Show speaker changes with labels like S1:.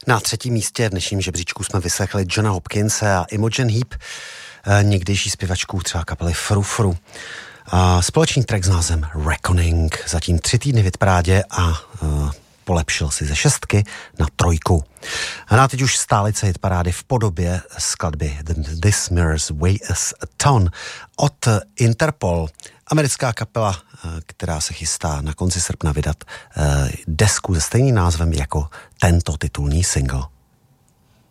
S1: Na třetím místě v dnešním žebříčku jsme vyslechli Johna Hopkinse a Imogen Heap, někdejší zpěvačku třeba kapely Fru Fru. Společný track s názvem Reckoning, zatím 3 týdny v hitparádě a polepšil si ze 6 na 3. A teď už stálice hitparády v podobě skladby This Mirrors Weigh Us a Ton od Interpol. Americká kapela, která se chystá na konci srpna vydat desku se stejným názvem jako tento titulní single.